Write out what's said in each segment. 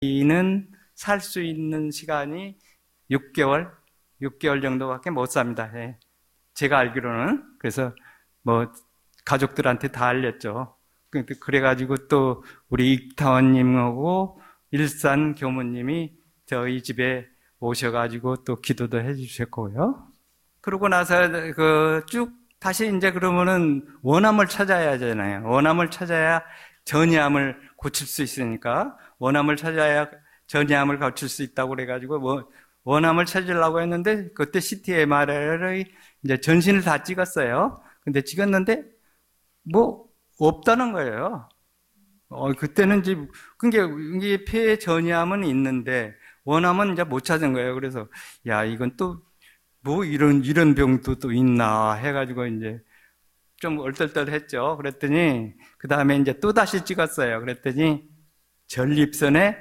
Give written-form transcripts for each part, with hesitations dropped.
아이는 살 수 있는 시간이 6개월 정도밖에 못 삽니다. 예. 제가 알기로는. 그래서 뭐 가족들한테 다 알렸죠. 그래가지고 또 우리 익타원님하고 일산 교무님이 저희 집에 오셔가지고 또 기도도 해주셨고요. 그러고 나서 쭉 다시 이제 그러면은 원암을 찾아야 하잖아요. 원암을 찾아야 전이암을 고칠 수 있으니까 원암을 찾아야 전이암을 고칠 수 있다고 그래가지고 뭐 원암을 찾으려고 했는데 그때 CT MRI를 이제 전신을 다 찍었어요. 근데 찍었는데 뭐 없다는 거예요. 그때는 이제 이게 폐에 전이암은 있는데 원암은 이제 못 찾은 거예요. 그래서 야 이건 또 뭐 이런 병도 또 있나 해가지고 이제 좀 얼떨떨했죠. 그랬더니 그 다음에 이제 또 다시 찍었어요. 그랬더니 전립선에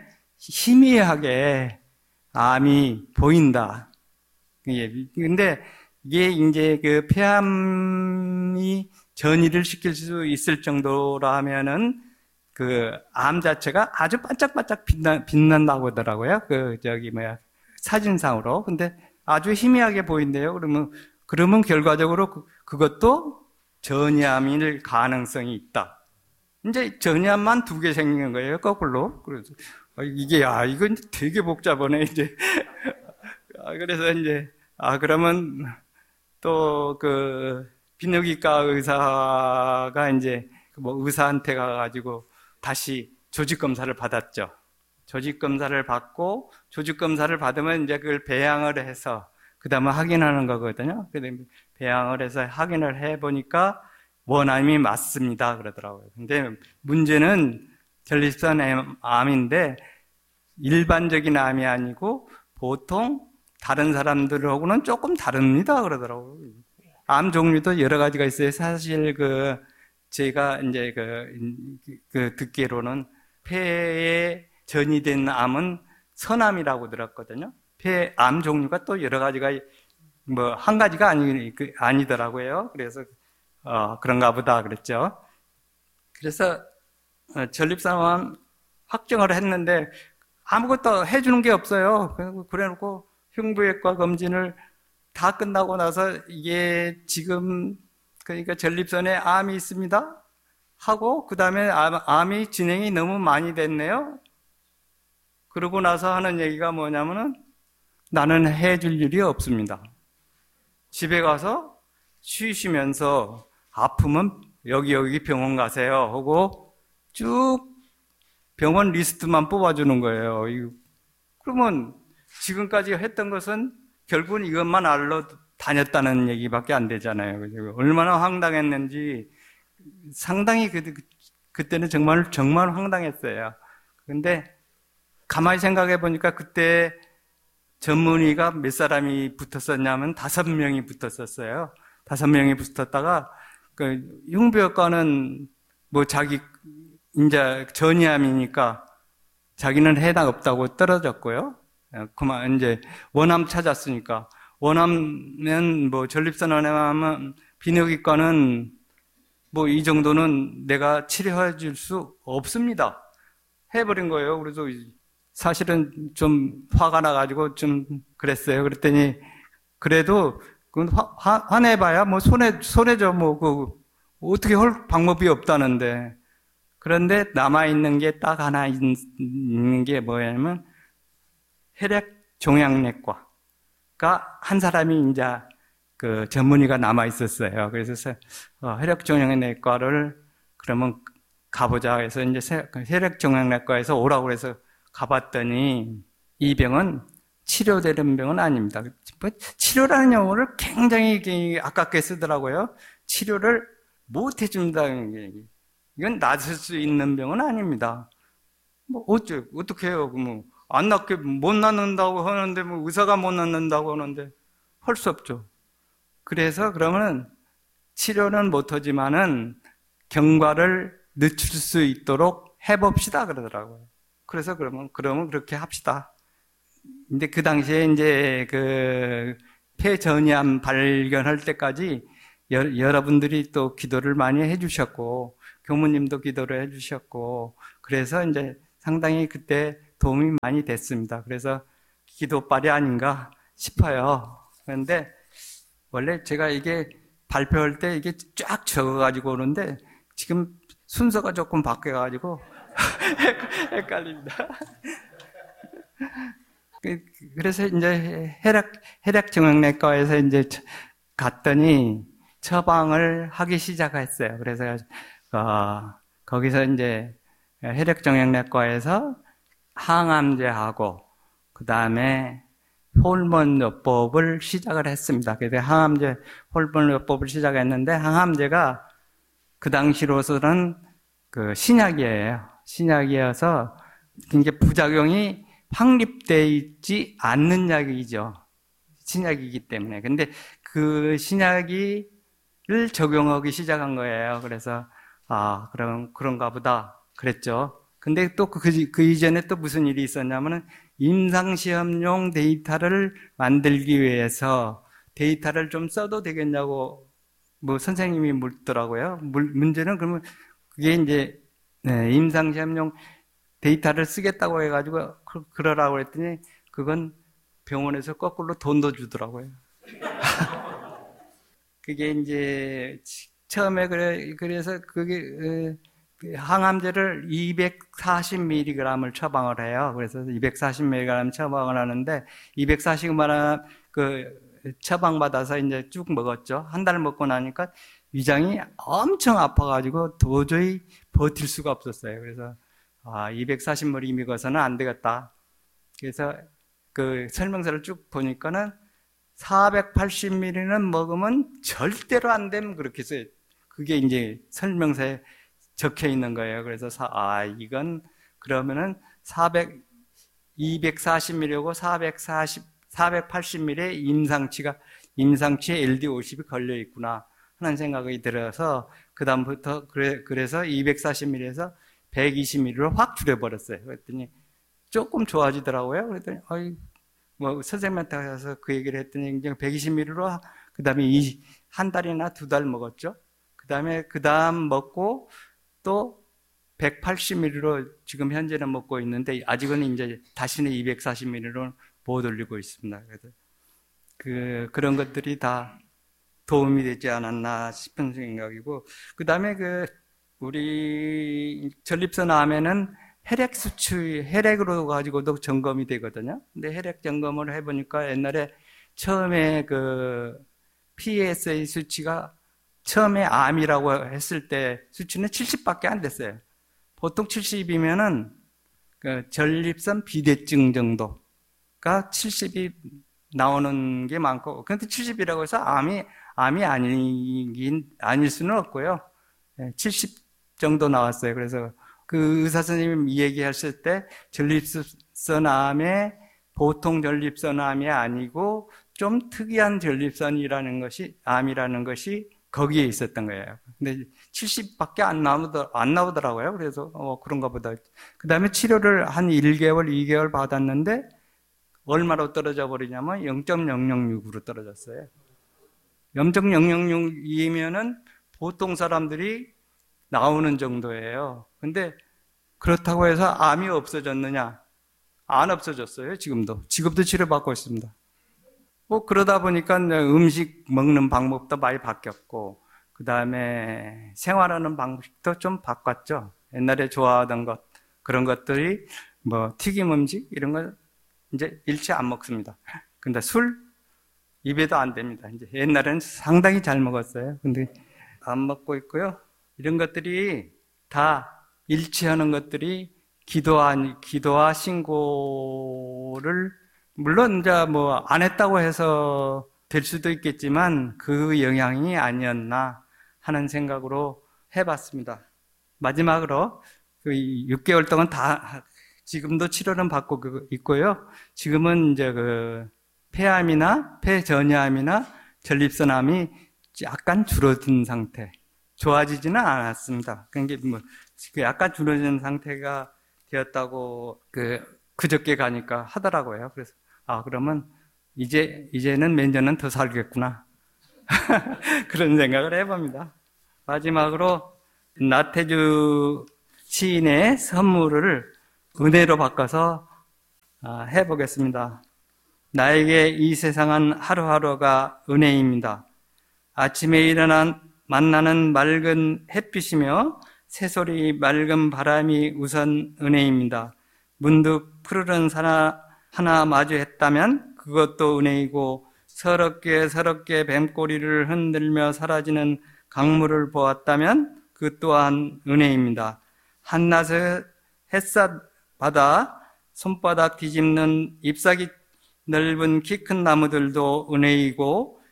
희미하게 암이 보인다. 근데 이게 이제 그 폐암이 전이를 시킬 수 있을 정도라면은 그 암 자체가 아주 반짝반짝 빛난다고 하더라고요. 사진상으로. 근데 아주 희미하게 보인대요. 그러면 결과적으로 그것도 전이암일 가능성이 있다. 이제 전이암만 2개 생긴 거예요, 거꾸로. 그래서 이건 되게 복잡하네, 이제. 그래서 이제 그러면 또 비뇨기과 의사가 이제 의사한테 가가지고 다시 조직 검사를 받았죠. 조직 검사를 받고 조직 검사를 받으면 이제 그걸 배양을 해서 그 다음에 확인하는 거거든요. 배양을 해서 확인을 해보니까 원암이 맞습니다. 그러더라고요. 근데 문제는 전립선 암인데 일반적인 암이 아니고 보통 다른 사람들하고는 조금 다릅니다. 그러더라고요. 암 종류도 여러 가지가 있어요. 사실 제가 이제 듣기로는 폐에 전이된 암은 선암이라고 들었거든요. 폐암 종류가 또 여러 가지가 뭐 한 가지가 아니더라고요. 그래서 그런가 보다 그랬죠. 그래서 전립선암 확정을 했는데 아무것도 해주는 게 없어요. 그래놓고 흉부외과 검진을 다 끝나고 나서 이게 지금 그러니까 전립선에 암이 있습니다 하고 그 다음에 암이 진행이 너무 많이 됐네요. 그러고 나서 하는 얘기가 뭐냐면은 나는 해줄 일이 없습니다. 집에 가서 쉬시면서 아프면 여기 병원 가세요 하고 쭉 병원 리스트만 뽑아주는 거예요. 그러면 지금까지 했던 것은 결국은 이것만 알러 다녔다는 얘기밖에 안 되잖아요. 얼마나 황당했는지 상당히 그때는 정말 황당했어요. 근데 가만히 생각해 보니까 그때 전문의가 몇 사람이 붙었었냐면 5명이 붙었었어요. 5명이 붙었다가 흉부외과는 뭐 자기 이제 전이암이니까 자기는 해당 없다고 떨어졌고요. 그만 이제 원암 찾았으니까 원암은 뭐 전립선 원암은 비뇨기과는 뭐 이 정도는 내가 치료해 줄 수 없습니다. 해버린 거예요. 그래서 사실은 좀 화가 나가지고 좀 그랬어요. 그랬더니 그래도 화내봐야 뭐 손해죠. 뭐 어떻게 할 방법이 없다는데. 그런데 남아있는 게 딱 하나 있는 게 뭐냐면 혈액종양내과가 한 사람이 이제 전문의가 남아 있었어요. 그래서 혈액종양내과를 그러면 가보자 해서 이제 혈액종양내과에서 오라고 해서 가봤더니 이 병은 치료되는 병은 아닙니다. 치료라는 용어를 굉장히 아깝게 쓰더라고요. 치료를 못 해준다는 게 이건 낫을 수 있는 병은 아닙니다. 뭐 어떻게 해요? 뭐 안 낫게 못 낫는다고 하는데 뭐 의사가 못 낫는다고 하는데 할 수 없죠. 그래서 그러면은 치료는 못하지만은 경과를 늦출 수 있도록 해봅시다 그러더라고요. 그래서 그러면 그렇게 합시다. 근데 그 당시에 이제 폐전이암 발견할 때까지 여러분들이 또 기도를 많이 해주셨고 교무님도 기도를 해주셨고 그래서 이제 상당히 그때 도움이 많이 됐습니다. 그래서 기도빨이 아닌가 싶어요. 그런데 원래 제가 이게 발표할 때 이게 쫙 적어가지고 오는데 지금 순서가 조금 바뀌어가지고 헷갈립니다. 그래서 이제 혈액정형외과에서 이제 갔더니 처방을 하기 시작했어요. 그래서 거기서 이제 혈액정형외과에서 항암제하고 그 다음에 호르몬요법을 시작을 했습니다. 그래서 항암제, 호르몬요법을 시작했는데 항암제가 그 당시로서는 그 신약이에요. 신약이어서 이게 부작용이 확립되어 있지 않는 약이죠. 신약이기 때문에. 근데 그 신약을 적용하기 시작한 거예요. 그래서 그럼 그런가 보다 그랬죠. 근데 또 그 이전에 또 무슨 일이 있었냐면은 임상시험용 데이터를 만들기 위해서 데이터를 좀 써도 되겠냐고 뭐 선생님이 묻더라고요. 문제는 그러면 그게 이제 임상시험용 데이터를 쓰겠다고 해가지고 그러라고 했더니 그건 병원에서 거꾸로 돈도 주더라고요. 그게 이제 처음에 그래서 그게 항암제를 240mg을 처방을 해요. 그래서 240mg 처방을 하는데 240mg 처방받아서 이제 쭉 먹었죠. 한 달 먹고 나니까 위장이 엄청 아파가지고 도저히 버틸 수가 없었어요. 그래서 240mg 먹어서는 안 되겠다. 그래서 그 설명서를 쭉 보니까는 480mg는 먹으면 절대로 안 됨 그렇게 써요. 그게 이제 설명서에 적혀 있는 거예요. 그래서 이건 그러면은 240mg고 480mg의 임상치에 LD50이 걸려 있구나 하는 생각이 들어서 그다음부터 그래서 240mg에서 120mg로 확 줄여버렸어요. 그랬더니 조금 좋아지더라고요. 그랬더니 뭐 선생님한테 가서 그 얘기를 했더니 이제 120mg로 그다음에 한 달이나 두 달 먹었죠. 그다음 먹고 또 180mg로 지금 현재는 먹고 있는데 아직은 이제 다시는 240mg로 못 올리고 있습니다. 그래서 그런 것들이 다 도움이 되지 않았나 싶은 생각이고, 그다음에 우리 전립선 암에는 혈액 수치, 혈액으로 가지고도 점검이 되거든요. 근데 혈액 점검을 해보니까 옛날에 처음에 PSA 수치가 처음에 암이라고 했을 때 수치는 70밖에 안 됐어요. 보통 70이면은 전립선 비대증 정도가 70이 나오는 게 많고, 그런데 70이라고 해서 암이 아닐 수는 없고요. 70 정도 나왔어요. 그래서 그 의사 선생님이 얘기하실 때 전립선 암에 보통 전립선 암이 아니고 좀 특이한 전립선이라는 것이 암이라는 것이 거기에 있었던 거예요. 근데 70밖에 안 나오더라고요. 그래서 그런가 보다. 그 다음에 치료를 한 1개월, 2개월 받았는데 얼마로 떨어져 버리냐면 0.006으로 떨어졌어요. 0.006이면은 보통 사람들이 나오는 정도예요. 근데 그렇다고 해서 암이 없어졌느냐? 안 없어졌어요. 지금도 치료받고 있습니다. 그러다 보니까 음식 먹는 방법도 많이 바뀌었고, 그 다음에 생활하는 방식도 좀 바꿨죠. 옛날에 좋아하던 그런 것들이 튀김 음식 이런 거 이제 일체 안 먹습니다. 근데 술 입에도 안 됩니다. 이제 옛날에는 상당히 잘 먹었어요. 근데 안 먹고 있고요. 이런 것들이 다 일치하는 것들이 기도와 신고를 물론 이제 안 했다고 해서 될 수도 있겠지만 그 영향이 아니었나 하는 생각으로 해봤습니다. 마지막으로 6개월 동안 다 지금도 치료는 받고 있고요. 지금은 이제 폐암이나 폐전이암이나 전립선암이 약간 줄어든 상태. 좋아지지는 않았습니다. 그러니까 약간 줄어든 상태가 되었다고 그저께 가니까 하더라고요. 그래서 그러면 이제는 몇 년은 더 살겠구나. 그런 생각을 해봅니다. 마지막으로 나태주 시인의 선물을 은혜로 바꿔서 해보겠습니다. 나에게 이 세상은 하루하루가 은혜입니다. 아침에 만나는 맑은 햇빛이며 새소리 맑은 바람이 우선 은혜입니다. 문득 푸르른 산 하나 마주했다면 그것도 은혜이고, 서럽게 뱀꼬리를 흔들며 사라지는 강물을 보았다면 그 또한 은혜입니다. 한낮에 햇살 받아 손바닥 뒤집는 잎사귀 넓은 키 큰 나무들도 은혜이고,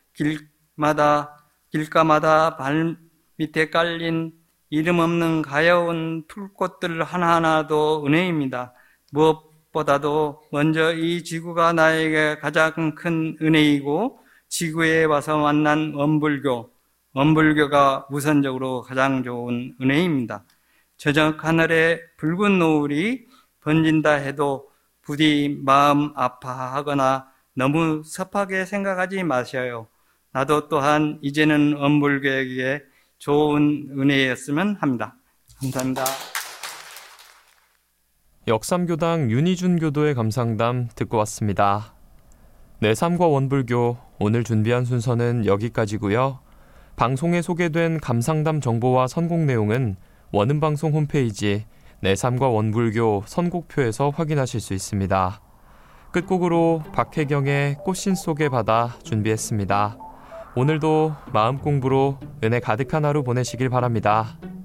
길가마다 발 밑에 깔린 이름 없는 가여운 풀꽃들 하나하나도 은혜입니다. 무엇보다도 먼저 이 지구가 나에게 가장 큰 은혜이고, 지구에 와서 만난 원불교가 우선적으로 가장 좋은 은혜입니다. 저녁 하늘에 붉은 노을이 번진다 해도 부디 마음 아파하거나 너무 섭하게 생각하지 마셔요. 나도 또한 이제는 원불교에게 좋은 은혜였으면 합니다. 감사합니다. 역삼교당 윤희준 교도의 감상담 듣고 왔습니다. 내 삶과 원불교, 오늘 준비한 순서는 여기까지고요. 방송에 소개된 감상담 정보와 선곡 내용은 원음방송 홈페이지 내 삶과 원불교 선곡표에서 확인하실 수 있습니다. 끝곡으로 박혜경의 꽃신 속의 바다 준비했습니다. 오늘도 마음 공부로 은혜 가득한 하루 보내시길 바랍니다.